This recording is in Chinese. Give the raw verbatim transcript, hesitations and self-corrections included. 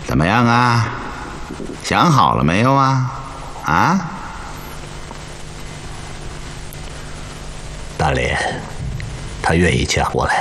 怎么样啊？想好了没有啊？啊？ 大连，他愿意嫁过来。